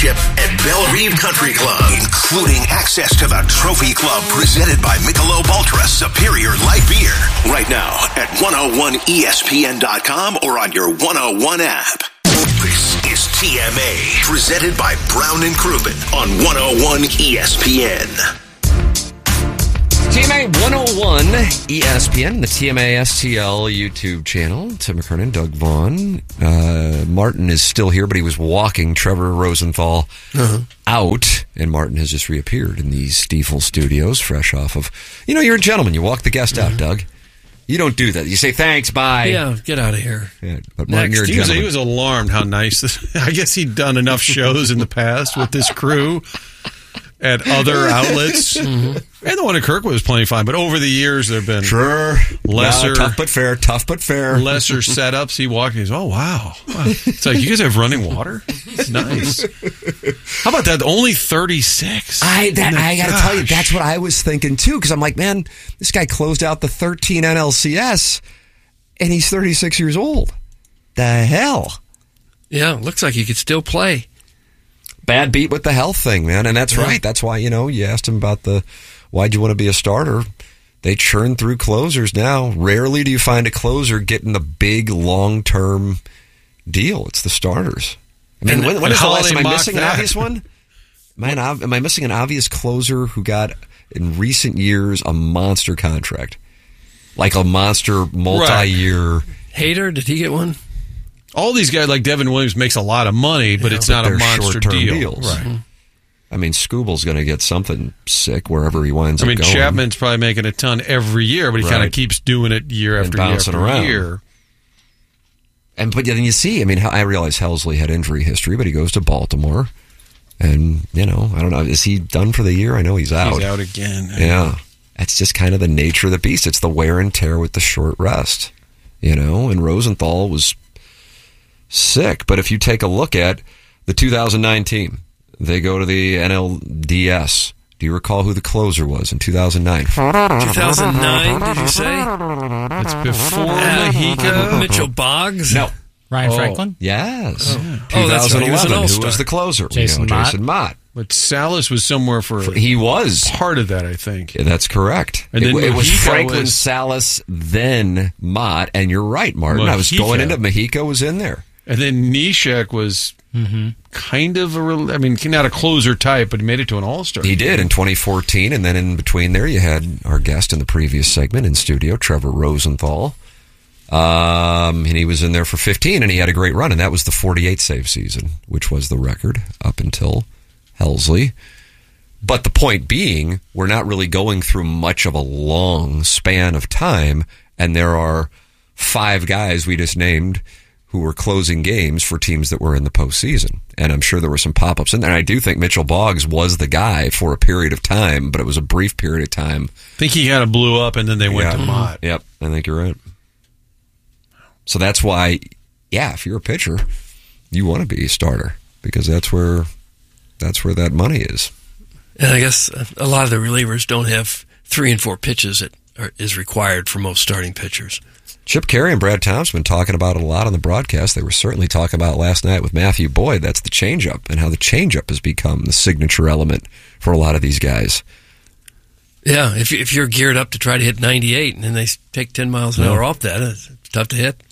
Chip, and Bellerive Country Club, including access to the Trophy Club presented by Michelob Ultra Superior Light Beer. Right now at 101ESPN.com or on your 101 app. This is TMA, presented by Brown and Crouppen on 101 ESPN. TMA 101 ESPN, the TMA STL YouTube channel. Tim McKernan, Doug Vaughn. Martin is still here, but he was walking Trevor Rosenthal out, and Martin has just reappeared in these Stiefel studios, fresh off of... you're a gentleman. You walk the guest out, Doug. You don't do that. You say, thanks, bye. Yeah, get out of here. Yeah, but Martin, you're a gentleman. He was alarmed how nice this... I guess he'd done enough shows in the past with this crew at other outlets. And the one at Kirkwood was plenty fine, but over the years there have been lesser... tough but fair. Lesser setups. He walked and he goes, oh, wow. It's like, you guys have running water? It's nice. How about that? Only 36. I got to tell you, that's what I was thinking, too, because I'm like, man, this guy closed out the 13 NLCS, and he's 36 years old. The hell? Yeah, looks like he could still play. Bad beat with the health thing, man, and that's right. That's why, you asked him about why'd you want to be a starter? They churn through closers now. Rarely do you find a closer getting the big, long-term deal. It's the starters. I mean, when is the last time? Am I missing an obvious one? Man, am I missing an obvious closer who got, in recent years, a monster contract? Like a monster multi-year... Hader, did he get one? All these guys, like Devin Williams, makes a lot of money, but it's not a monster deal. Deals. Right. I mean, Scooble's going to get something sick wherever he winds up going. Chapman's probably making a ton every year, but he kind of keeps doing it year after year after year. But then you see, I realize Helsley had injury history, but he goes to Baltimore. And, I don't know, is he done for the year? I know he's out. He's out again. Yeah. That's just kind of the nature of the beast. It's the wear and tear with the short rest. And Rosenthal was sick. But if you take a look at the 2009 team, they go to the NLDS. Do you recall who the closer was in 2009? 2009, did you say? It's before Mahika. Mitchell Boggs? No. Ryan Franklin? Yes. 2011. Right. Who was the closer? Jason Mott. But Salas was somewhere he was part of that, I think. Yeah, that's correct. And then it was Franklin, Salas, then Mott. And you're right, Martin. I was going into Mahika was in there. And then Neshek was kind of not a closer type, but he made it to an all-star. He did in 2014, and then in between there, you had our guest in the previous segment in studio, Trevor Rosenthal. And he was in there for 15, and he had a great run, and that was the 48 save season, which was the record up until Helsley. But the point being, we're not really going through much of a long span of time, and there are 5 guys we just named who were closing games for teams that were in the postseason. And I'm sure there were some pop-ups in there. And I do think Mitchell Boggs was the guy for a period of time, but it was a brief period of time. I think he kind of blew up, and then they went to Mott. Yep, I think you're right. So that's why, if you're a pitcher, you want to be a starter, because that's where that money is. And I guess a lot of the relievers don't have 3 and 4 pitches that is required for most starting pitchers. Chip Carey and Brad Thompson been talking about it a lot on the broadcast. They were certainly talking about it last night with Matthew Boyd. That's the changeup, and how the changeup has become the signature element for a lot of these guys. Yeah, if you're geared up to try to hit 98 and then they take 10 miles an hour off that, it's tough to hit.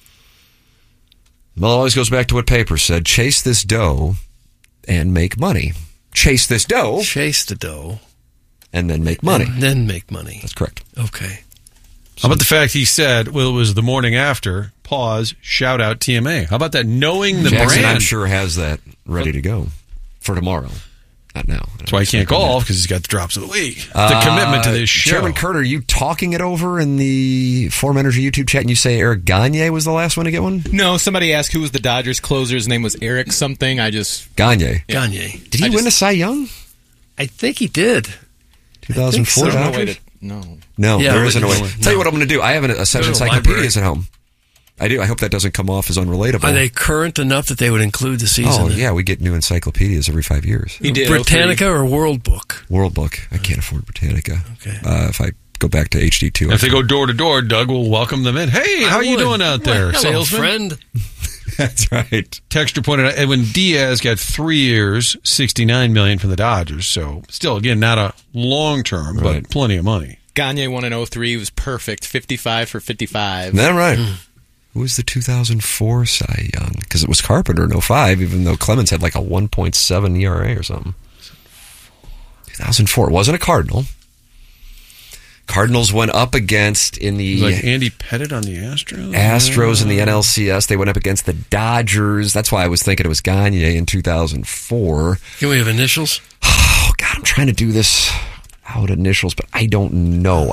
Well, it always goes back to what Paper said. Chase this dough and make money. Chase this dough. Chase the dough. And then make money. And then make money. That's correct. Okay. How about the fact he said, well, it was the morning after, pause, shout out TMA. How about that? Knowing the Jackson, brand. I'm sure, has that ready to go for tomorrow. Not now. That's why he can't golf, because he's got the drops of the week. The commitment to this show. Chairman Kurt, are you talking it over in the Forum Energy YouTube chat, and you say Eric Gagne was the last one to get one? No, somebody asked who was the Dodgers closer. His name was Eric something. Gagne. Yeah. Gagne. Did he win a Cy Young? I think he did. 2004 Dodgers? No, Yeah, there isn't a way. no. Tell you what I'm going to do. I have a set of encyclopedias at home. I do. I hope that doesn't come off as unrelatable. Are they current enough that they would include the season? Oh, yeah. We get new encyclopedias every 5 years. He did. Britannica or World Book? World Book. I can't afford Britannica. Okay. If I go back to HD2. If they go door to door, Doug will welcome them in. Hey, how you doing out there, hello, salesman? friend. That's right. Texter pointed out Edwin Diaz got 3 years, $69 million from the Dodgers. So still, again, not a long term, but plenty of money. Gagne won in 03. Was perfect. 55 for 55. Is that right? Who was the 2004 Cy Young? Because it was Carpenter in 05, even though Clemens had like a 1.7 ERA or something. 2004. It wasn't a Cardinal. Cardinals went up against in the... Like Andy Pettit on the Astros? Astros in the NLCS. They went up against the Dodgers. That's why I was thinking it was Gagne in 2004. Can we have initials? Oh, God, I'm trying to do this out initials, but I don't know.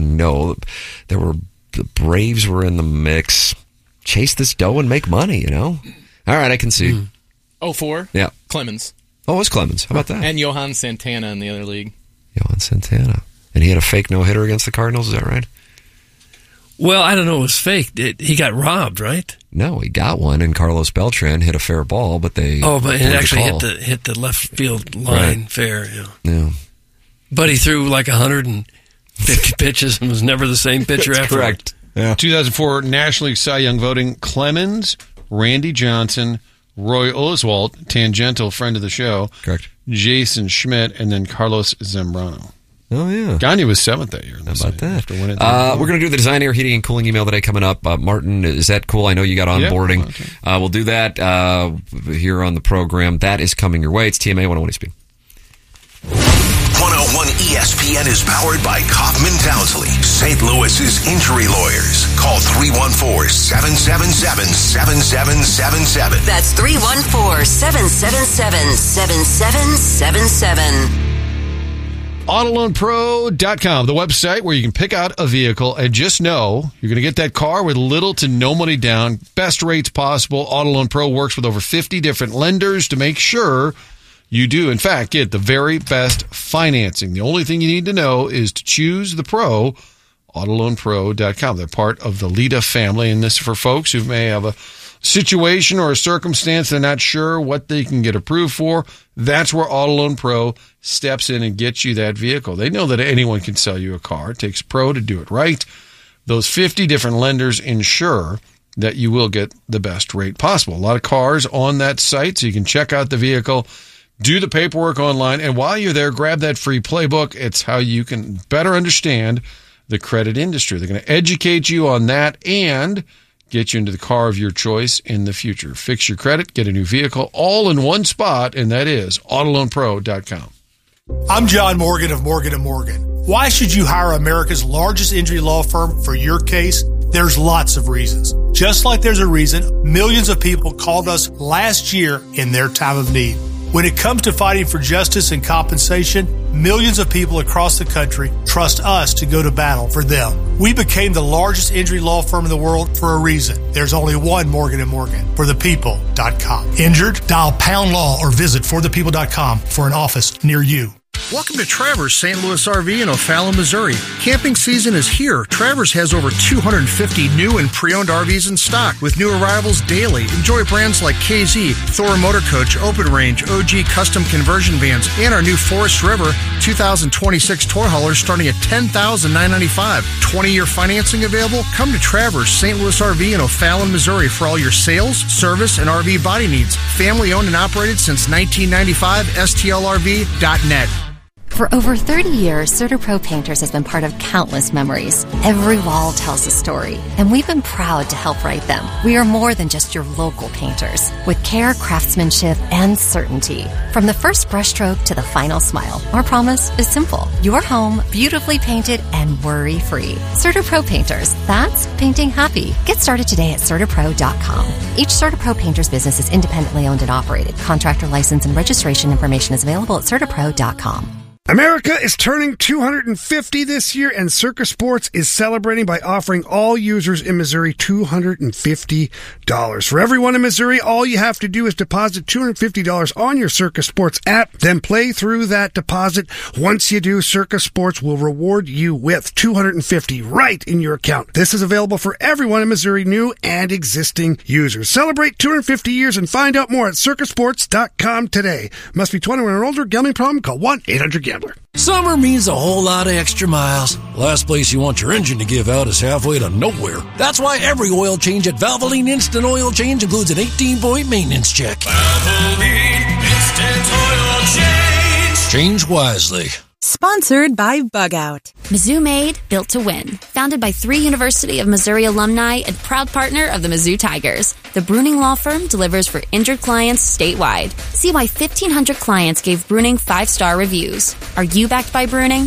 The Braves were in the mix. Chase this dough and make money, you know? All right, I can see. 04? Yeah. Clemens. Oh, it was Clemens. How about that? And Johan Santana in the other league. Johan Santana. And he had a fake no-hitter against the Cardinals, is that right? Well, I don't know. It was fake. He got robbed, right? No, he got one, and Carlos Beltran hit a fair ball, but they... Oh, but it actually call. hit the left field line Right. fair. Yeah. But he threw like 150 pitches and was never the same pitcher after. Correct. Yeah. 2004 National League Cy Young voting, Clemens, Randy Johnson, Roy Oswalt, tangential friend of the show. Correct. Jason Schmidt, and then Carlos Zambrano. Oh, yeah. Gagne was 7th that year. How about that? We're We're going to do the Design, Air, Heating, and Cooling email today coming up. Martin, is that cool? I know you got onboarding. Yeah, we'll do that here on the program. That is coming your way. It's TMA 101 ESPN. 101 ESPN is powered by Kaufman Townsley, St. Louis's injury lawyers. Call 314-777-7777. That's 314-777-7777. AutoLoanPro.com, the website where you can pick out a vehicle and just know you're going to get that car with little to no money down, best rates possible. Auto Loan Pro works with over 50 different lenders to make sure you do, in fact, get the very best financing. The only thing you need to know is to choose the pro, AutoLoanPro.com. They're part of the Lita family, and this is for folks who may have a situation or a circumstance they're not sure what they can get approved for. That's where Auto Loan Pro steps in and gets you that vehicle. They know that anyone can sell you a car. It takes pro to do it right. Those 50 different lenders ensure that you will get the best rate possible. A lot of cars on that site, so you can check out the vehicle, do the paperwork online, and while you're there, grab that free playbook. It's how you can better understand the credit industry. They're going to educate you on that and get you into the car of your choice in the future. Fix your credit, get a new vehicle, all in one spot, and that is AutoLoanPro.com. I'm John Morgan of Morgan & Morgan. Why should you hire America's largest injury law firm for your case? There's lots of reasons. Just like there's a reason millions of people called us last year in their time of need. When it comes to fighting for justice and compensation, millions of people across the country trust us to go to battle for them. We became the largest injury law firm in the world for a reason. There's only one Morgan & Morgan, forthepeople.com. Injured? Dial #law or visit forthepeople.com for an office near you. Welcome to Travers St. Louis RV in O'Fallon, Missouri. Camping season is here. Travers has over 250 new and pre-owned RVs in stock with new arrivals daily. Enjoy brands like KZ, Thor Motor Coach, Open Range, OG Custom Conversion Vans, and our new Forest River 2026 toy haulers starting at $10,995. 20-year financing available? Come to Travers St. Louis RV in O'Fallon, Missouri for all your sales, service, and RV body needs. Family owned and operated since 1995. STLRV.net. For over 30 years, CertaPro Painters has been part of countless memories. Every wall tells a story, and we've been proud to help write them. We are more than just your local painters, with care, craftsmanship, and certainty. From the first brushstroke to the final smile, our promise is simple. Your home, beautifully painted and worry-free. CertaPro Painters, that's painting happy. Get started today at CertaPro.com. Each CertaPro Painters business is independently owned and operated. Contractor license and registration information is available at CertaPro.com. America is turning 250 this year, and Circa Sports is celebrating by offering all users in Missouri $250. For everyone in Missouri, all you have to do is deposit $250 on your Circa Sports app, then play through that deposit. Once you do, Circa Sports will reward you with $250 right in your account. This is available for everyone in Missouri, new and existing users. Celebrate 250 years and find out more at circasports.com today. Must be 21 or older. Gambling problem? Call 1-800-GAMBLER. gentler. Summer means a whole lot of extra miles. Last place you want your engine to give out is halfway to nowhere. That's why every oil change at Valvoline Instant Oil Change includes an 18-point maintenance check. Valvoline Instant Oil Change. Change wisely. Sponsored by Bug Out. Mizzou made, built to win. Founded by 3 University of Missouri alumni and proud partner of the Mizzou Tigers, the Bruning Law Firm delivers for injured clients statewide. See why 1,500 clients gave Bruning 5-star reviews. Are you backed by Bruning?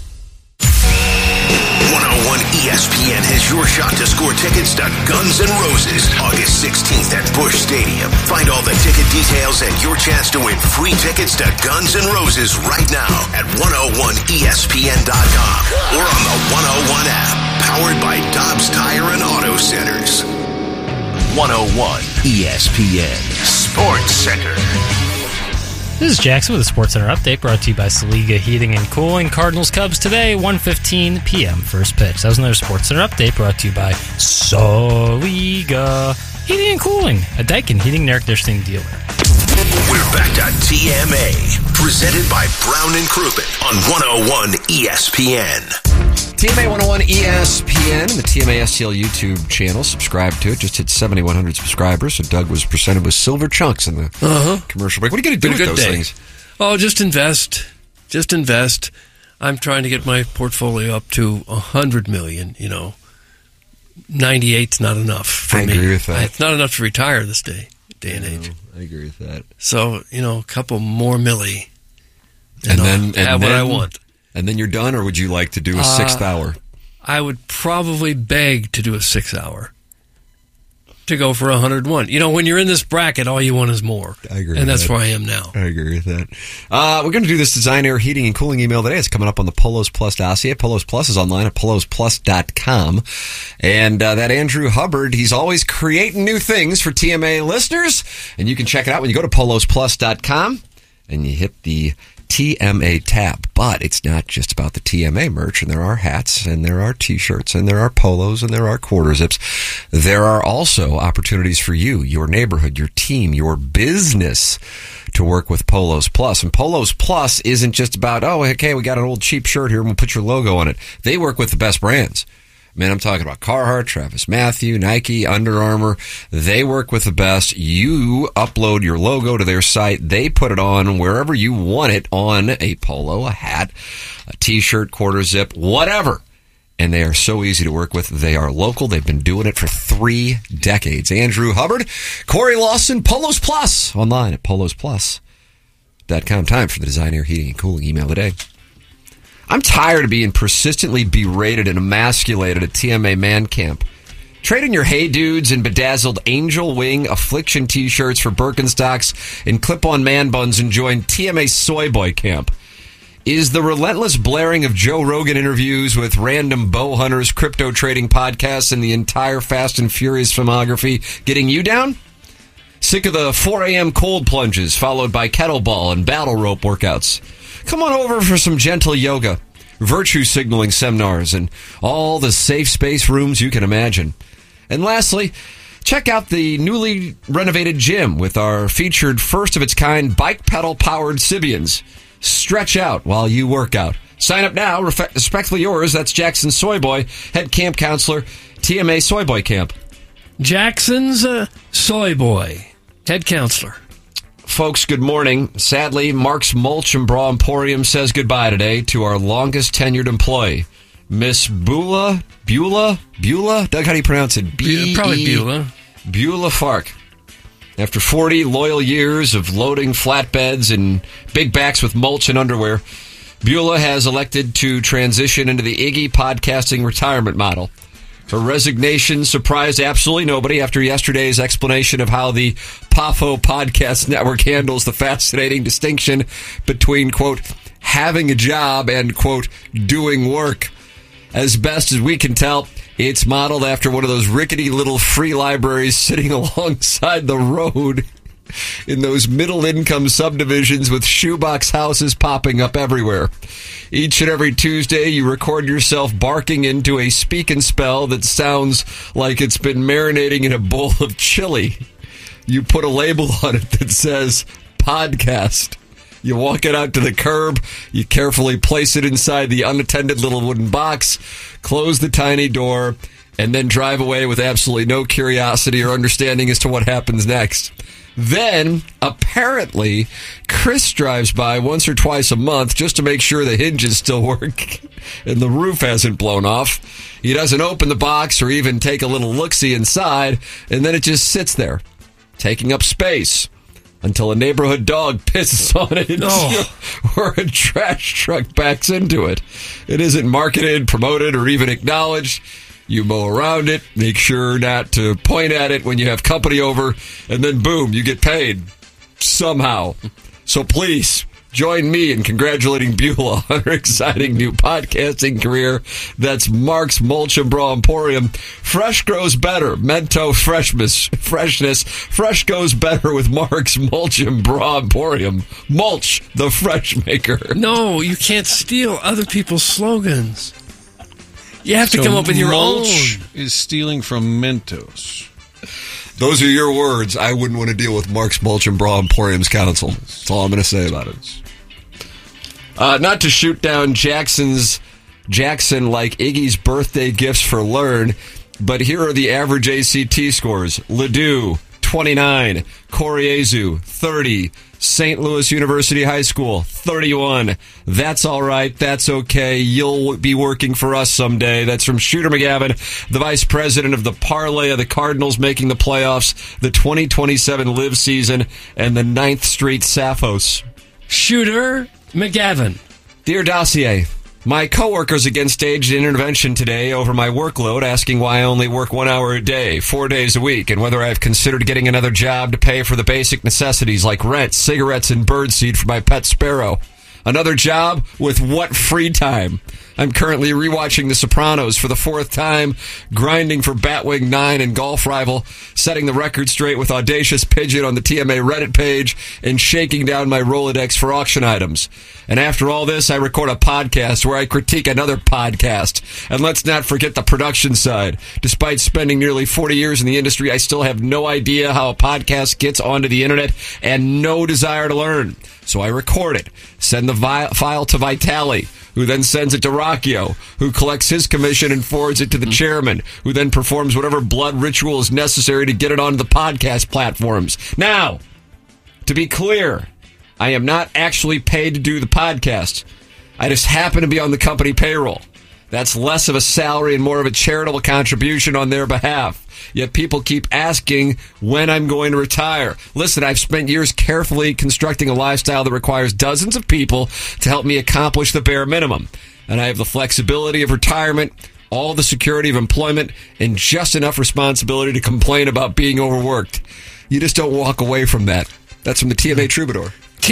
101 ESPN has your shot to score tickets to Guns N' Roses August 16th at Busch Stadium. Find all the ticket details and your chance to win free tickets to Guns N' Roses right now at 101ESPN.com or on the 101 app, powered by Dobbs Tire and Auto Centers. 101 ESPN Sports Center. This is Jackson with a Sports Center update brought to you by Saliga Heating and Cooling. Cardinals Cubs today, 1:15 p.m. first pitch. That was another Sports Center update brought to you by Saliga Heating and Cooling, a Daikin heating and air conditioning dealer. We're back to TMA, presented by Brown and Crouppen on 101 ESPN. TMA 101 ESPN, the TMA STL YouTube channel. Subscribe to it. Just hit 7,100 subscribers. So Doug was presented with silver chunks in the commercial break. What are you going to do with those things? Oh, just invest. Just invest. I'm trying to get my portfolio up to $100 million. 98's not enough for me. I agree with that. It's not enough to retire this day and age. I agree with that. So, a couple more milli. And then have what I want. And then you're done, or would you like to do a 6th hour? I would probably beg to do a 6 hour to go for 101. When you're in this bracket, all you want is more. I agree. And that's where I am now. I agree with that. We're going to do this Design Air Heating and Cooling email today. It's coming up on the Polos Plus dossier. Polos Plus is online at polosplus.com. And that Andrew Hubbard, he's always creating new things for TMA listeners. And you can check it out when you go to polosplus.com and you hit the TMA tab. But it's not just about the TMA merch, and there are hats, and there are t-shirts, and there are polos, and there are quarter zips. There are also opportunities for you, your neighborhood, your team, your business to work with Polos Plus. And Polos Plus isn't just about, okay, we got an old cheap shirt here, and we'll put your logo on it. They work with the best brands. Man, I'm talking about Carhartt, Travis Mathew, Nike, Under Armour. They work with the best. You upload your logo to their site. They put it on wherever you want it, on a polo, a hat, a t-shirt, quarter zip, whatever. And they are so easy to work with. They are local. They've been doing it for 3 decades. Andrew Hubbard, Corey Lawson, Polos Plus, online at polosplus.com. Time for the Design Air Heating and Cooling email today. I'm tired of being persistently berated and emasculated at TMA Man Camp. Trade in your Hey Dudes and bedazzled Angel Wing Affliction t-shirts for Birkenstocks and clip-on man buns and join TMA Soy Boy Camp. Is the relentless blaring of Joe Rogan interviews with random bow hunters, crypto trading podcasts, and the entire Fast and Furious filmography getting you down? Sick of the 4 a.m. cold plunges followed by kettlebell and battle rope workouts? Come on over for some gentle yoga, virtue signaling seminars, and all the safe space rooms you can imagine. And lastly, check out the newly renovated gym with our featured first-of-its-kind bike pedal-powered Sibians. Stretch out while you work out. Sign up now. Respectfully yours. That's Jackson Soyboy, head camp counselor, TMA Soyboy Camp. Jackson's Soyboy, head counselor. Folks, good morning. Sadly, Mark's Mulch and Bra Emporium says goodbye today to our longest tenured employee, Miss Beulah. Doug, how do you pronounce it? Probably Beulah. Beulah Fark. After 40 loyal years of loading flatbeds and big backs with mulch and underwear, Beulah has elected to transition into the Iggy podcasting retirement model. Her resignation surprised absolutely nobody after yesterday's explanation of how the PAFO Podcast Network handles the fascinating distinction between, quote, having a job and, quote, doing work. As best as we can tell, it's modeled after one of those rickety little free libraries sitting alongside the road in those middle-income subdivisions with shoebox houses popping up everywhere. Each and every Tuesday, you record yourself barking into a speak and spell that sounds like it's been marinating in a bowl of chili. You put a label on it that says podcast. You walk it out to the curb. You carefully place it inside the unattended little wooden box, close the tiny door, and then drive away with absolutely no curiosity or understanding as to what happens next. Then, apparently, Chris drives by once or twice a month just to make sure the hinges still work and the roof hasn't blown off. He doesn't open the box or even take a little look-see inside, and then it just sits there, taking up space until a neighborhood dog pisses on it or a trash truck backs into it. It isn't marketed, promoted, or even acknowledged. You mow around it, make sure not to point at it when you have company over, and then boom, you get paid. Somehow. So please, join me in congratulating Beulah on her exciting new podcasting career. That's Mark's Mulch and Bra Emporium. Fresh grows better. Mento freshness. Fresh goes better with Mark's Mulch and Bra Emporium. Mulch, the fresh maker. No, you can't steal other people's slogans. You have to come up with your mulch own. Is stealing from Mentos. Those are your words. I wouldn't want to deal with Mark's Mulch and Bra Emporium's counsel. That's all I'm going to say about it. Not to shoot down Jackson like Iggy's birthday gifts for Learn, but here are the average ACT scores. Ledoux, 29. Coriezu, 30. St. Louis University High School, 31. That's all right. That's okay. You'll be working for us someday. That's from Shooter McGavin, the vice president of the parlay of the Cardinals making the playoffs, the 2027 Live season, and the 9th Street Sappos. Shooter McGavin. Dear Dossier, my coworkers again staged an intervention today over my workload, asking why I only work 1 hour a day, 4 days a week, and whether I've considered getting another job to pay for the basic necessities like rent, cigarettes, and birdseed for my pet sparrow. Another job with what free time? I'm currently rewatching The Sopranos for the 4th time, grinding for Batwing 9 and Golf Rival, setting the record straight with Audacious Pigeon on the TMA Reddit page, and shaking down my Rolodex for auction items. And after all this, I record a podcast where I critique another podcast. And let's not forget the production side. Despite spending nearly 40 years in the industry, I still have no idea how a podcast gets onto the internet and no desire to learn. So I record it, send the file to Vitali, who then sends it to Rocchio, who collects his commission and forwards it to the chairman, who then performs whatever blood ritual is necessary to get it onto the podcast platforms. Now, to be clear, I am not actually paid to do the podcast. I just happen to be on the company payroll. That's less of a salary and more of a charitable contribution on their behalf. Yet people keep asking when I'm going to retire. Listen, I've spent years carefully constructing a lifestyle that requires dozens of people to help me accomplish the bare minimum. And I have the flexibility of retirement, all the security of employment, and just enough responsibility to complain about being overworked. You just don't walk away from that. That's from the TMA Troubadour.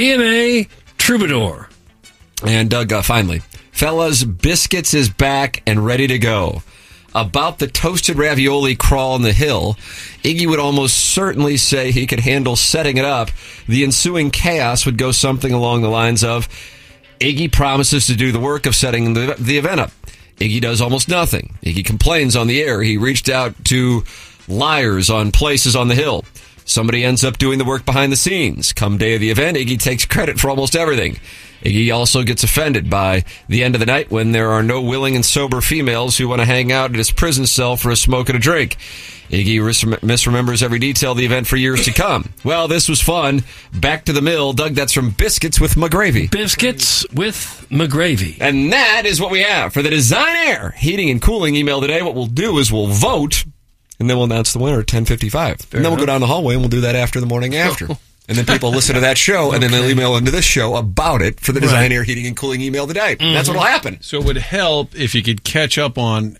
TMA Troubadour. And Doug, finally, fellas, Biscuits is back and ready to go. About the toasted ravioli crawl on the hill, Iggy would almost certainly say he could handle setting it up. The ensuing chaos would go something along the lines of, Iggy promises to do the work of setting the event up. Iggy does almost nothing. Iggy complains on the air. He reached out to liars on places on the hill. Somebody ends up doing the work behind the scenes. Come day of the event, Iggy takes credit for almost everything. Iggy also gets offended by the end of the night when there are no willing and sober females who want to hang out at his prison cell for a smoke and a drink. Iggy misremembers every detail of the event for years to come. Well, this was fun. Back to the mill. Doug, that's from Biscuits with McGravy. Biscuits with McGravy. And that is what we have for the Design Air Heating and Cooling email today. What we'll do is we'll vote, and then we'll announce the winner at 10:55. And then we'll go down the hallway, and we'll do that after the morning after. And then people listen to that show, and then they'll email into this show about it for the Design Air Heating and Cooling email today. Mm-hmm. That's what will happen. So it would help if you could catch up on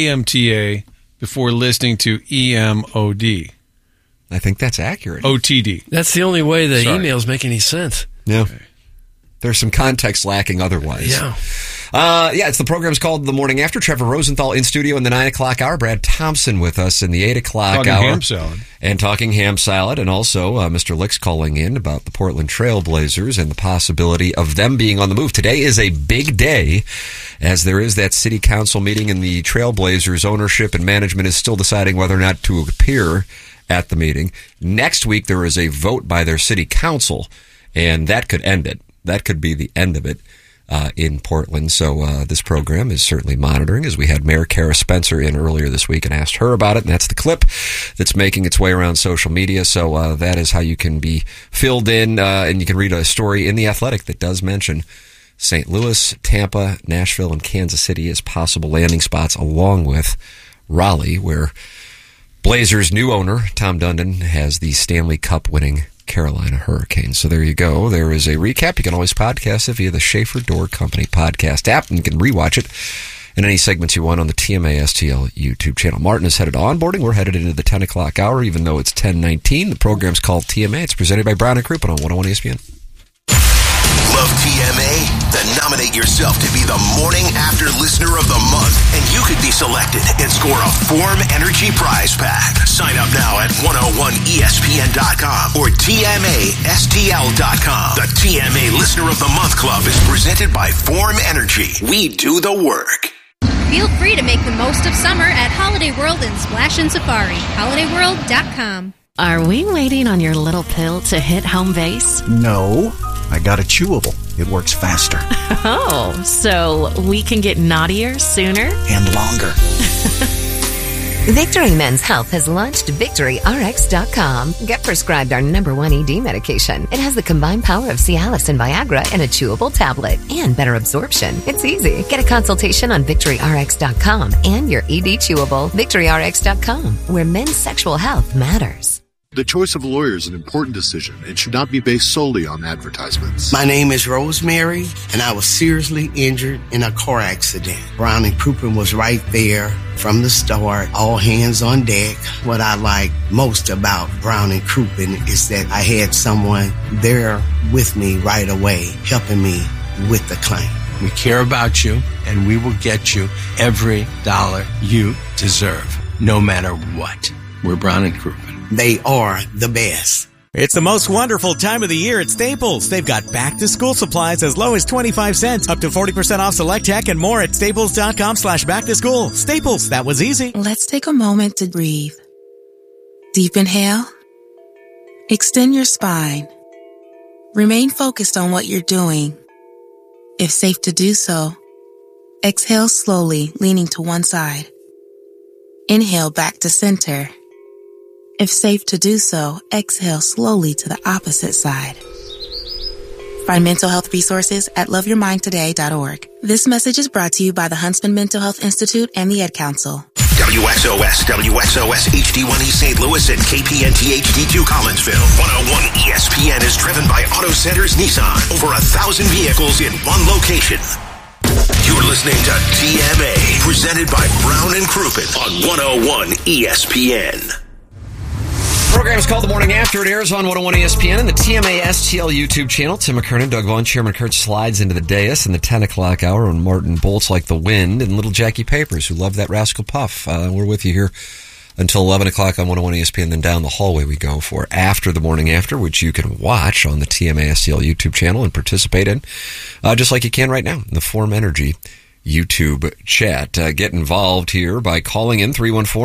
AMTA before listening to EMOD. I think that's accurate. OTD. That's the only way the emails make any sense. Yeah. Okay. There's some context lacking otherwise. Yeah. It's the program's called The Morning After. Trevor Rosenthal in studio in the 9 o'clock hour. Brad Thompson with us in the 8 o'clock talking hour. Ham salad. And talking ham salad. And also Mr. Lick's calling in about the Portland Trail Blazers and the possibility of them being on the move. Today is a big day as there is that city council meeting and the Trail Blazers ownership and management is still deciding whether or not to appear at the meeting. Next week there is a vote by their city council and that could end it. that could be the end of it in Portland. So this program is certainly monitoring, as we had Mayor Kara Spencer in earlier this week and asked her about it, and that's the clip that's making its way around social media. So that is how you can be filled in, and you can read a story in The Athletic that does mention St. Louis, Tampa, Nashville, and Kansas City as possible landing spots, along with Raleigh, where Blazers' new owner, Tom Dundon, has the Stanley Cup winning Carolina Hurricanes. So there you go. There is a recap. You can always podcast it via the Schaefer Door Company podcast app, and you can rewatch it in any segments you want on the TMA STL YouTube channel. Martin is headed to onboarding. We're headed into the 10 o'clock hour, even though it's 10:19. The program's called TMA. It's presented by Brown & Crouppen on 101 ESPN. Love TMA? Then nominate yourself to be the Morning After Listener of the Month, and you could be selected and score a Form Energy prize pack. Sign up now at 101ESPN.com or TMASTL.com. The TMA Listener of the Month Club is presented by Form Energy. We do the work. Feel free to make the most of summer at Holiday World in Splash and Safari. HolidayWorld.com. Are we waiting on your little pill to hit home base? No, I got a chewable. It works faster. Oh, so we can get naughtier sooner? And longer. Victory Men's Health has launched VictoryRx.com. Get prescribed our #1 ED medication. It has the combined power of Cialis and Viagra in a chewable tablet and better absorption. It's easy. Get a consultation on VictoryRx.com and your ED chewable. VictoryRx.com, where men's sexual health matters. The choice of a lawyer is an important decision and should not be based solely on advertisements. My name is Rosemary, and I was seriously injured in a car accident. Brown & Crouppen was right there from the start, all hands on deck. What I like most about Brown & Crouppen is that I had someone there with me right away, helping me with the claim. We care about you, and we will get you every dollar you deserve, no matter what. We're Brown & Crouppen. They are the best. It's the most wonderful time of the year at Staples. They've got back-to-school supplies as low as 25 cents, up to 40% off select tech, and more at staples.com/back-to-school. Staples, that was easy. Let's take a moment to breathe. Deep inhale. Extend your spine. Remain focused on what you're doing. If safe to do so, exhale slowly, leaning to one side. Inhale back to center. If safe to do so, exhale slowly to the opposite side. Find mental health resources at loveyourmindtoday.org. This message is brought to you by the Huntsman Mental Health Institute and the Ad Council. WXOS, WXOS HD1E St. Louis and KPNT HD2 Collinsville. 101 ESPN is driven by Auto Centers Nissan. Over 1,000 vehicles in one location. You're listening to TMA, presented by Brown & Crouppen on 101 ESPN. The program is called The Morning After. It airs on 101 ESPN and the TMA STL YouTube channel. Tim McKernan, Doug Vaughn, Chairman Kurt slides into the dais in the 10 o'clock hour when Martin bolts like the wind, and little Jackie Papers, who love that Rascal Puff. We're with you here until 11 o'clock on 101 ESPN. Then down the hallway we go for After the Morning After, which you can watch on the TMA STL YouTube channel and participate in, just like you can right now in the Form Energy YouTube chat. Get involved here by calling in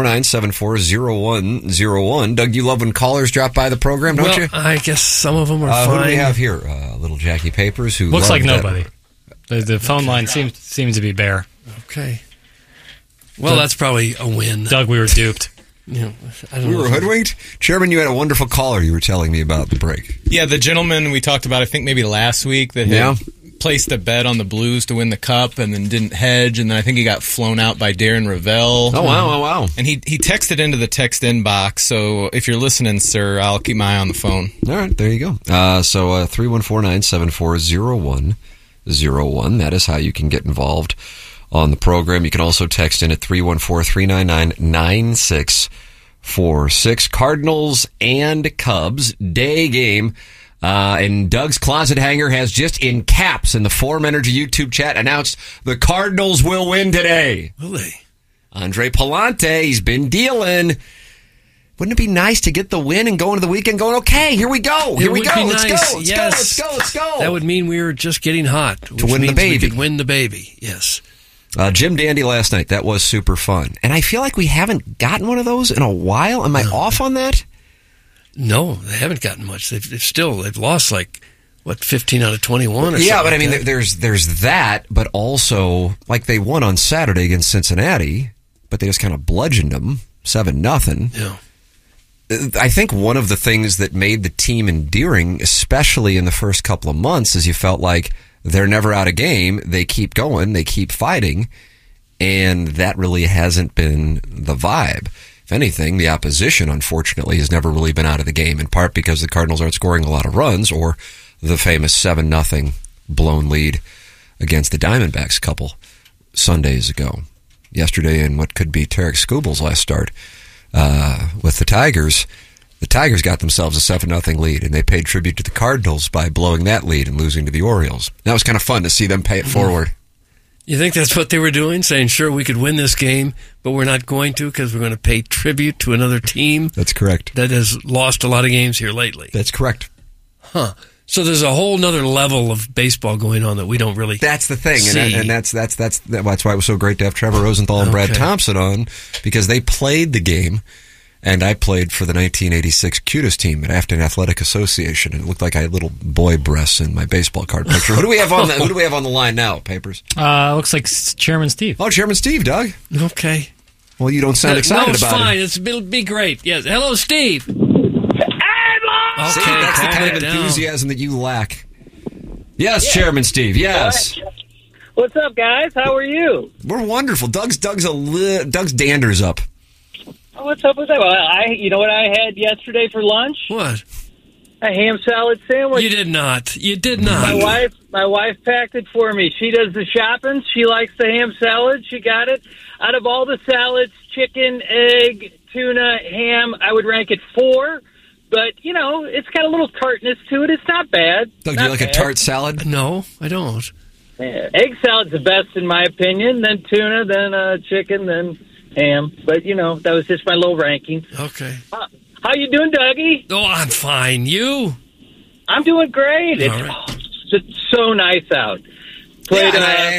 314-974-0101. Doug, you love when callers drop by the program, don't you? I guess some of them are fine. Who do we have here? Little Jackie Papers, who looks like that. Nobody. The phone line seems to be bare. Okay. Well, that's probably a win. Doug, we were duped. We were hoodwinked? Chairman, you had a wonderful caller you were telling me about the break. Yeah, the gentleman we talked about, I think maybe last week, that had placed a bet on the Blues to win the Cup and then didn't hedge, and then I think he got flown out by Darren Ravel. Oh, wow. And he texted into the text inbox, so if you're listening, sir, I'll keep my eye on the phone. All right, there you go. So 314-974-0101. That is how you can get involved on the program. You can also text in at 314-399-9646. Cardinals and Cubs, day game. And Doug's closet hanger has just in caps in the Form Energy YouTube chat announced the Cardinals will win today. Will they? Andre Palante, he's been dealing. Wouldn't it be nice to get the win and go into the weekend going, okay, here we go. Here we go. Let's go. Let's go. That would mean we were just getting hot. To win the baby. We could win the baby, yes. Jim Dandy last night. That was super fun. And I feel like we haven't gotten one of those in a while. Am I off on that? No, they haven't gotten much. They've lost like 15 out of 21 or yeah, something but I mean, like that. there's that, but also, like, they won on Saturday against Cincinnati, but they just kind of bludgeoned them 7-0. Yeah. I think one of the things that made the team endearing, especially in the first couple of months, is you felt like they're never out of game. They keep going. They keep fighting. And that really hasn't been the vibe. If anything, the opposition, unfortunately, has never really been out of the game, in part because the Cardinals aren't scoring a lot of runs, or the famous 7-0 blown lead against the Diamondbacks a couple Sundays ago. Yesterday, in what could be Tarek Skubal's last start with the Tigers got themselves a 7-0 lead, and they paid tribute to the Cardinals by blowing that lead and losing to the Orioles. That was kind of fun to see them pay it forward. You think that's what they were doing? Saying, sure, we could win this game, but we're not going to because we're going to pay tribute to another team? That's correct. That has lost a lot of games here lately. That's correct. Huh. So there's a whole nother level of baseball going on that we don't really That's the thing, see. and that's why it was so great to have Trevor Rosenthal and Brad Thompson on, because they played the game, and I played for the 1986 Cutest team at Afton Athletic Association, and it looked like I had little boy breasts in my baseball card picture. Who do we have on the line now, Papers? Looks like Chairman Steve. Oh, Chairman Steve, Doug. Okay. Well, you don't sound excited no, it's about fine. it. It'll be great. Yes. Hello, Steve. Okay, see, that's the kind of enthusiasm that you lack. Yes, Chairman Steve. Yes. What's up, guys? How are you? We're wonderful. Doug's dander's up. Oh, what's up with that? Well, you know what I had yesterday for lunch? What? A ham salad sandwich. You did not. You did not. My wife packed it for me. She does the shopping. She likes the ham salad. She got it. Out of all the salads, chicken, egg, tuna, ham, I would rank it 4. But, it's got a little tartness to it. It's not bad. Doug, do you like a tart salad? No, I don't. Egg salad's the best in my opinion. Then tuna, then chicken, then ham. But, that was just my low ranking. Okay. How you doing, Dougie? Oh, I'm fine. You? I'm doing great. It's so nice out. And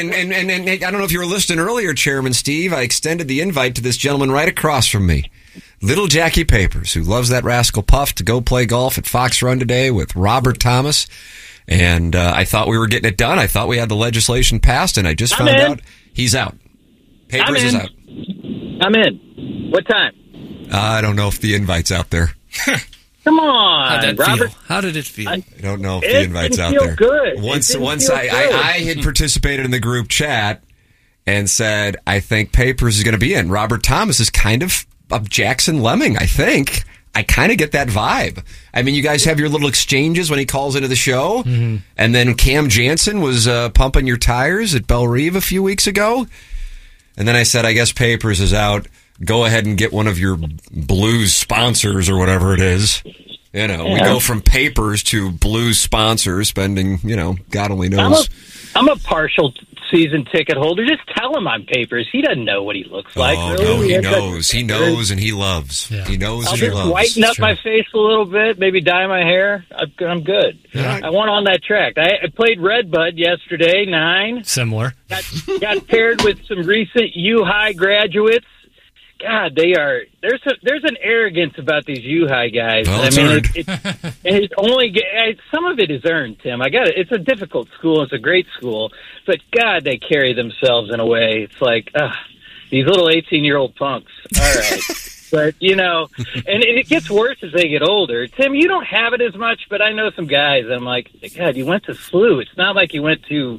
I don't know if you were listening earlier, Chairman Steve. I extended the invite to this gentleman right across from me, Little Jackie Papers, who loves that rascal Puff, to go play golf at Fox Run today with Robert Thomas. And I thought we were getting it done. I thought we had the legislation passed, and I just found out he's out. Papers is out. I'm in. What time? I don't know if the invite's out there. Come on, How'd that Robert. feel? How did it feel? I don't know if the invite's out there. Good. Once I had participated in the group chat and said, I think Papers is going to be in. Robert Thomas is kind of a Jackson Lemming, I think. I kind of get that vibe. I mean, you guys have your little exchanges when he calls into the show. Mm-hmm. And then Cam Jansen was pumping your tires at Belle Reve a few weeks ago. And then I said, I guess Papers is out. Go ahead and get one of your Blues sponsors or whatever it is. We go from Papers to Blues sponsors, spending, God only knows. I'm a partial season ticket holder. Just tell him I'm Papers. He doesn't know what he looks like. Oh, no, he knows. He knows and he loves. Yeah. He knows and he loves. I'll just whiten up my face a little bit, maybe dye my hair. I'm good. Yeah. I went on that track. I played Redbud yesterday, 9. Similar. Got paired with some recent U-High graduates. God, they are. There's an arrogance about these U-High guys. Well, it's only some of it is earned, Tim. I got it. It's a difficult school. It's a great school, but God, they carry themselves in a way. It's like these little 18-year-old punks. All right, but and it gets worse as they get older. Tim, you don't have it as much, but I know some guys. I'm like, God, you went to SLU. It's not like you went to,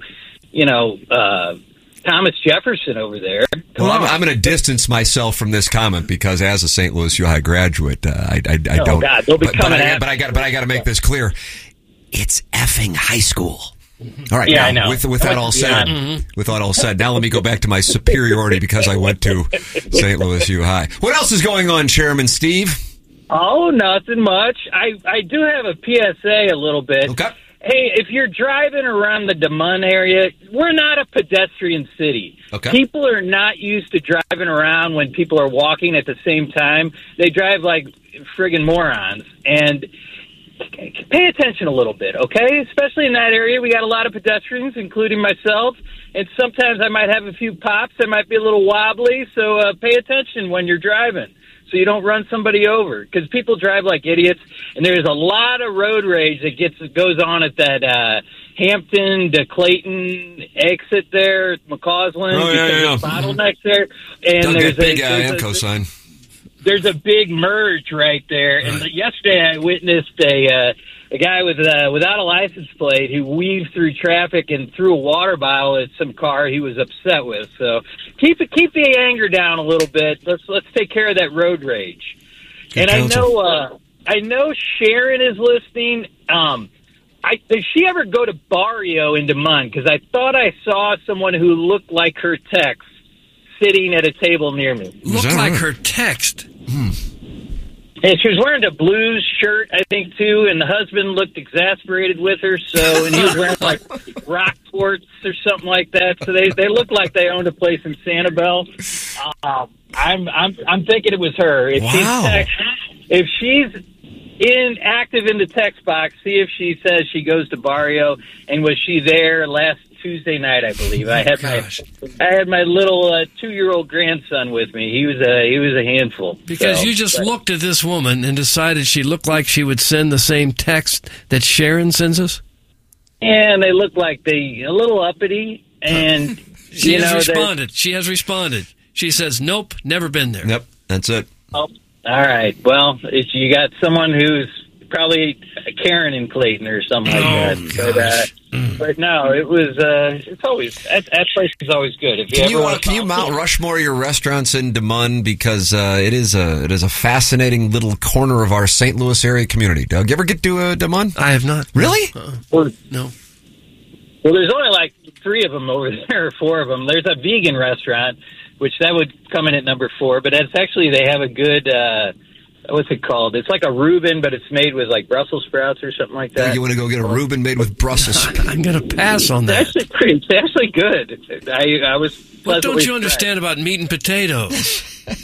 Thomas Jefferson over there. Well, I'm going to distance myself from this comment because, as a St. Louis U-High graduate, I don't. Oh God, they'll be coming but I got to make this clear. It's effing high school. All right. Yeah, now, I know. With that all said, now let me go back to my superiority because I went to St. Louis U-High. What else is going on, Chairman Steve? Oh, nothing much. I do have a PSA a little bit. Okay. Hey, if you're driving around the DeMun area, we're not a pedestrian city. Okay. People are not used to driving around when people are walking at the same time. They drive like friggin' morons. And pay attention a little bit, okay? Especially in that area, we got a lot of pedestrians, including myself. And sometimes I might have a few pops. I might be a little wobbly, so pay attention when you're driving. so you don't run somebody over. Because people drive like idiots, and there's a lot of road rage that goes on at that Hampton to Clayton exit there at McCausland. There's bottlenecks there. And there's a big AMCO sign. There's a big merge right there. And yesterday I witnessed a guy without a license plate who weaved through traffic and threw a water bottle at some car he was upset with. So keep the anger down a little bit. Let's take care of that road rage. Good and counsel. I know Sharon is listening. Does she ever go to Barrio in Des Moines? Because I thought I saw someone who looked like her text sitting at a table near me. Looked like her text? And she was wearing a blues shirt, I think, too, and the husband looked exasperated with her, and he was wearing, like, Rockports or something like that. So they looked like they owned a place in Sanibel. I'm thinking it was her. If she's active in the text box, see if she says she goes to Barrio, and was she there last Tuesday night, I believe. I had my little 2-year-old grandson with me. He was a handful. Because you just looked at this woman and decided she looked like she would send the same text that Sharon sends us? And they look like a little uppity. And she has responded. She says, nope, never been there. Yep, that's it. Oh, all right. Well, you got someone who's probably a Karen in Clayton or something like that. But no, it was. It's always that place is always good. If can you Mount Rushmore your restaurants in Des Moines, because it is a fascinating little corner of our St. Louis area community. Doug, you ever get to Des Moines? I have not. Really? No. Well, there's only like 3 of them over there, or 4 of them. There's a vegan restaurant, which that would come in at number 4. But it's actually they have a good. What's it called? It's like a Reuben, but it's made with like Brussels sprouts or something like that. You want to go get a Reuben made with Brussels? I'm going to pass on that. It's actually good. I was. What don't you understand about meat and potatoes?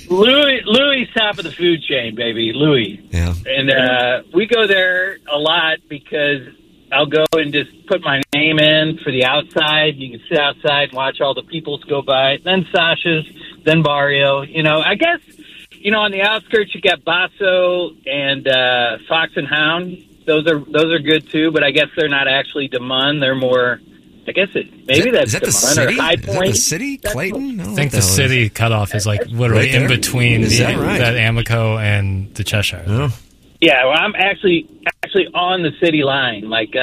Louis top of the food chain, baby. Louis. Yeah. And we go there a lot because I'll go and just put my name in for the outside. You can sit outside and watch all the peoples go by. Then Sasha's, then Barrio. I guess. On the outskirts, you got Basso and Fox and Hound. Those are good too, but I guess they're not actually Des Moines. They're more. I guess that's Des Moines or High Point. Is that the city, Clayton? I think the city cutoff is like literally in between that Amico and the Cheshire. Oh. Yeah, well, I'm actually on the city line. Like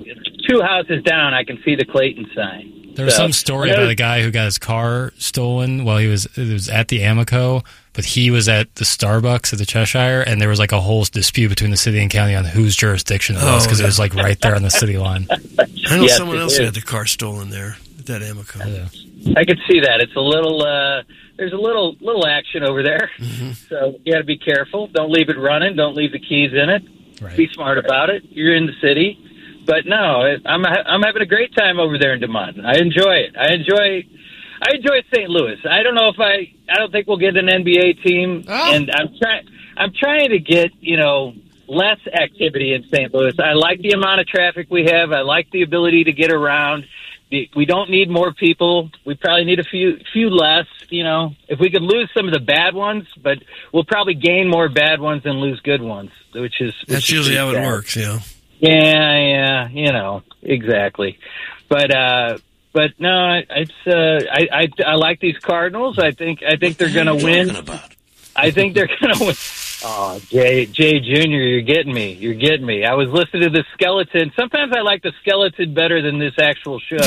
2 houses down, I can see the Clayton sign. There was some story about a guy who got his car stolen while it was at the Amico, but he was at the Starbucks at the Cheshire, and there was like a whole dispute between the city and county on whose jurisdiction it was, because it was like right there on the city line. I know someone else had the car stolen there at that Amico. Yeah. I could see that. It's a little. There's a little action over there, so you got to be careful. Don't leave it running. Don't leave the keys in it. Right. Be smart about it. You're in the city. But no, I'm having a great time over there in Des Moines. I enjoy it. I enjoy St. Louis. I don't think we'll get an NBA team, and I'm trying to get less activity in St. Louis. I like the amount of traffic we have. I like the ability to get around. We don't need more people. We probably need a few less. If we could lose some of the bad ones, but we'll probably gain more bad ones and lose good ones, that's usually how it works. Yeah. Yeah, exactly. But no, it's I like these Cardinals. I think they're going to win. I think they're going to win. Oh, Jay Jr., you're getting me. I was listening to the skeleton. Sometimes I like the skeleton better than this actual show.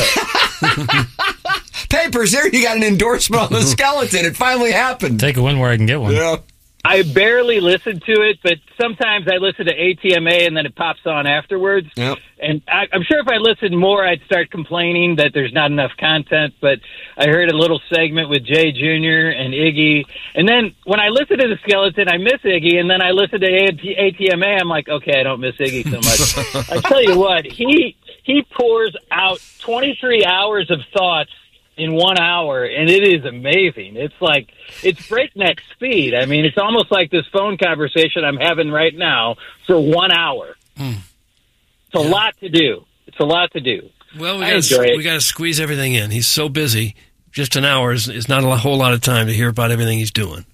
Papers, there you got an endorsement on the skeleton. It finally happened. Take a win where I can get one. Yeah. I barely listen to it, but sometimes I listen to ATMA and then it pops on afterwards. Yep. And I'm sure if I listened more, I'd start complaining that there's not enough content. But I heard a little segment with Jay Jr. and Iggy. And then when I listen to the skeleton, I miss Iggy. And then I listen to ATMA, I'm like, okay, I don't miss Iggy so much. I tell you what, he pours out 23 hours of thoughts in 1 hour, and it is amazing. It's breakneck speed. I mean, it's almost like this phone conversation I'm having right now for 1 hour. It's a lot to do. Well, we got to squeeze everything in. He's so busy. Just an hour is not a whole lot of time to hear about everything he's doing.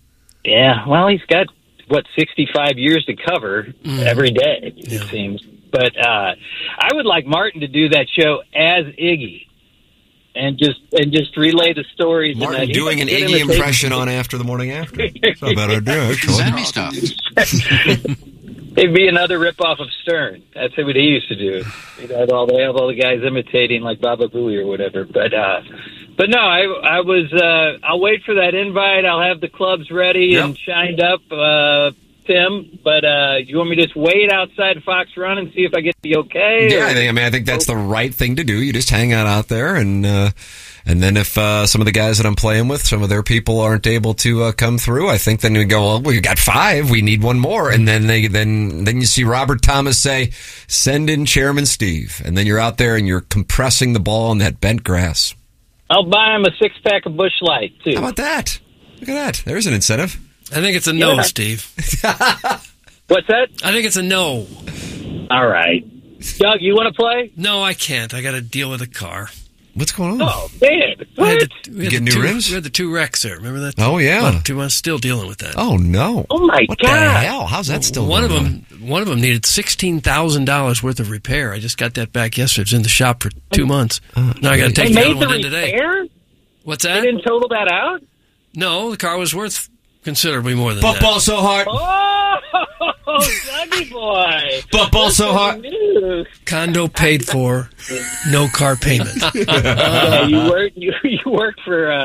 Yeah, well, he's got, 65 years to cover every day, it seems. But I would like Martin to do that show as Iggy and just relay the stories. Martin doing an Iggy impression on After the Morning After. That's a better idea. Sammy stuff. It'd be another ripoff of Stern. That's what he used to do. They have all the guys imitating like Baba Booey or whatever. But no, I was. I'll wait for that invite. I'll have the clubs ready and shined up, Tim. But you want me to just wait outside Fox Run and see if I get the okay? Yeah, I think that's the right thing to do. You just hang out there, and then if some of the guys that I'm playing with, some of their people aren't able to come through, I think then we go, well, we got 5, we need one more, and then then you see Robert Thomas say, send in Chairman Steve, and then you're out there and you're compressing the ball on that bent grass. I'll buy him a 6-pack of Busch Light too. How about that? Look at that. There's an incentive. I think it's a no, Steve. What's that? I think it's a no. All right. Doug, you want to play? No, I can't. I got to deal with a car. What's going on? Oh, man. What? We had get new rims? We had the 2 wrecks there. Remember that? Oh, yeah. About 2 months, still dealing with that. Oh, no. Oh, my what God. What the hell? How's that still One going of them needed $16,000 worth of repair. I just got that back yesterday. It was in the shop for 2 months. Now I got to take the other one in today. Repair? What's that? They didn't total that out? No, the car was worth considerably more than Football that. so hard. Oh, Dougie boy. Football so hard. Condo paid for, no car payment. You worked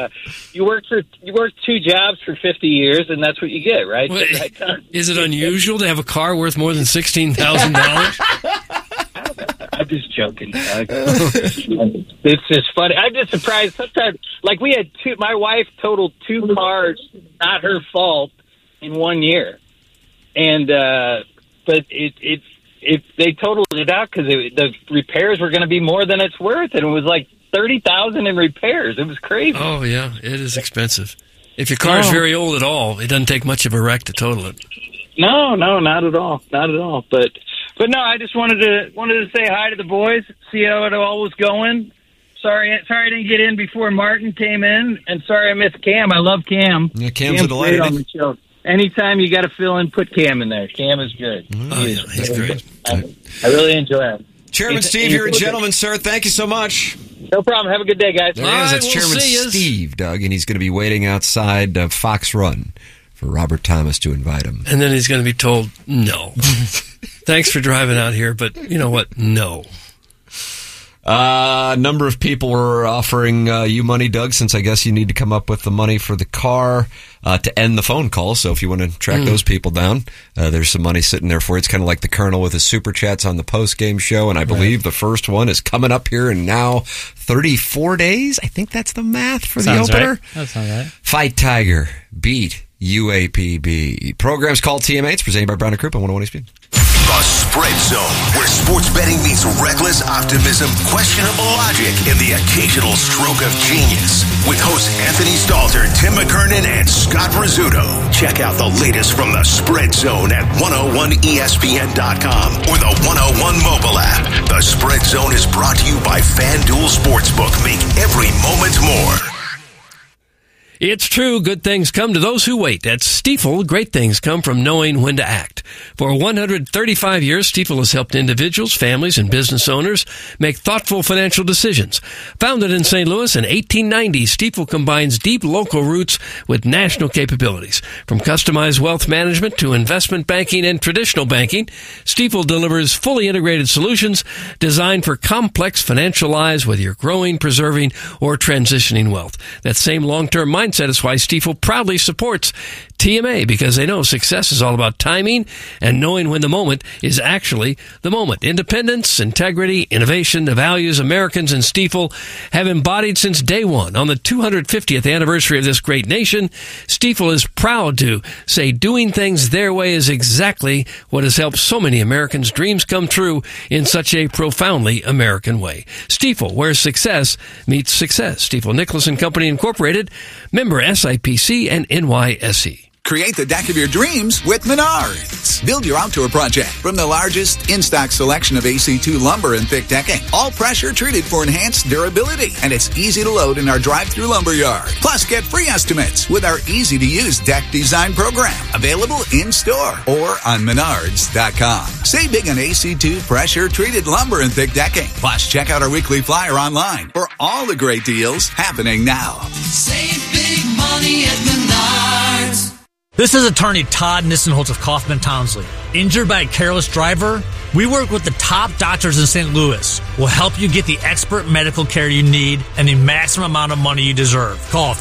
2 jobs for 50 years, and that's what you get, right? Well, is it unusual to have a car worth more than $16,000? I'm just joking, Doug. It's just funny. I'm just surprised sometimes. Like we had 2. My wife totaled 2 cars, not her fault, in 1 year, and but they totaled it out because the repairs were going to be more than it's worth, and it was like $30,000 in repairs. It was crazy. Oh yeah, it is expensive. If your car is very old at all, it doesn't take much of a wreck to total it. No, not at all, not at all. But no, I just wanted to say hi to the boys, see how it all was going. Sorry I didn't get in before Martin came in, and sorry I missed Cam. I love Cam. Yeah, Cam's a delight on the show. Anytime you got to fill in, put Cam in there. Cam is good. Oh yeah, he's great. I really enjoy him. Chairman Steve, you're a gentleman, sir. Thank you so much. No problem. Have a good day, guys. There he is. That's Chairman Steve, Doug, and he's going to be waiting outside Fox Run for Robert Thomas to invite him. And then he's going to be told, no. Thanks for driving out here, but you know what? No. A number of people were offering you money, Doug, since I guess you need to come up with the money for the car to end the phone call. So if you want to track those people down, there's some money sitting there for you. It's kind of like the Colonel with his super chats on the post-game show, and I believe the first one is coming up here in now 34 days. I think that's the math for the opener. Right. That sounds right. Fight Tiger, beat UAPB. Program's called TMA. It's presented by Brown & Crouppen on 101 ESPN. The Spread Zone, where sports betting meets reckless optimism, questionable logic, and the occasional stroke of genius. With hosts Anthony Stalter, Tim McKernan, and Scott Rizzuto. Check out the latest from the Spread Zone at 101ESPN.com or the 101 mobile app. The Spread Zone is brought to you by FanDuel Sportsbook. Make every moment more. It's true, good things come to those who wait. At Stifel, great things come from knowing when to act. For 135 years, Stifel has helped individuals, families, and business owners make thoughtful financial decisions. Founded in St. Louis in 1890, Stifel combines deep local roots with national capabilities. From customized wealth management to investment banking and traditional banking, Stifel delivers fully integrated solutions designed for complex financial lives, whether you're growing, preserving, or transitioning wealth. That same long-term mindset is why Stifel proudly supports TMA, because they know success is all about timing and knowing when the moment is actually the moment. Independence, integrity, innovation, the values Americans and Stifel have embodied since day one. On the 250th anniversary of this great nation, Stifel is proud to say doing things their way is exactly what has helped so many Americans' dreams come true in such a profoundly American way. Stifel, where success meets success. Stifel Nicholas and Company Incorporated, member SIPC and NYSE. Create the deck of your dreams with Menards. Build your outdoor project from the largest in-stock selection of AC2 lumber and thick decking. All pressure treated for enhanced durability. And it's easy to load in our drive-through lumber yard. Plus, get free estimates with our easy-to-use deck design program. Available in-store or on Menards.com. Save big on AC2 pressure-treated lumber and thick decking. Plus, check out our weekly flyer online for all the great deals happening now. Save big money at Menards. This is attorney Todd Nissenholtz of Kaufman Townsley. Injured by a careless driver? We work with the top doctors in St. Louis. We'll help you get the expert medical care you need and the maximum amount of money you deserve. Call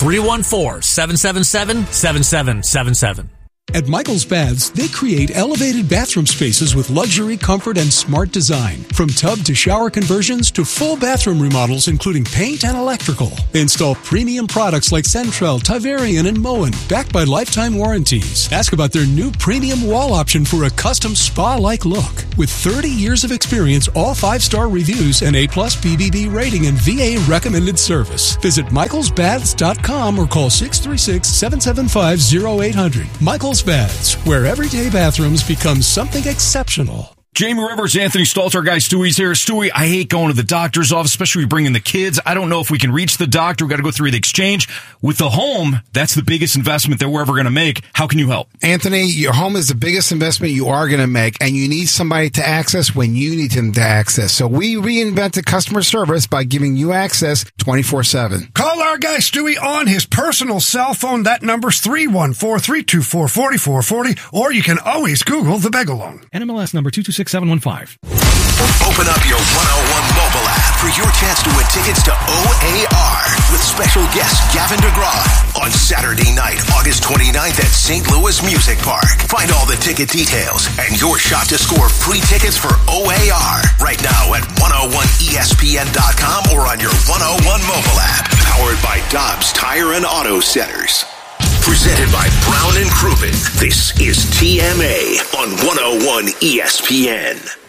314-777-7777. At Michael's Baths, they create elevated bathroom spaces with luxury, comfort, and smart design. From tub to shower conversions to full bathroom remodels, including paint and electrical. They install premium products like Centrel, Tiverian, and Moen, backed by lifetime warranties. Ask about their new premium wall option for a custom spa-like look. With 30 years of experience, all 5-star reviews, and A+ BBB rating and VA recommended service. Visit michaelsbaths.com or call 636-775-0800. Michael's Baths, where everyday bathrooms become something exceptional. Jamie Rivers, Anthony Stalter, guy Stewie's here. Stewie, I hate going to the doctor's office, especially bringing the kids. I don't know if we can reach the doctor. We've got to go through the exchange. With the home, that's the biggest investment that we're ever going to make. How can you help? Anthony, your home is the biggest investment you are going to make, and you need somebody to access when you need them to access. So we reinvented customer service by giving you access 24/7. Call our guy Stewie on his personal cell phone. That number's 314-324-4440, or you can always Google the Begalong. NMLS number 226715. Open up your 101 mobile app for your chance to win tickets to OAR with special guest Gavin DeGraw on Saturday night, August 29th at St. Louis Music Park. Find all the ticket details and your shot to score free tickets for OAR right now at 101ESPN.com or on your 101 mobile app. Powered by Dobbs Tire and Auto Centers. Presented by Brown and Crouppen. This is TMA on 101 ESPN.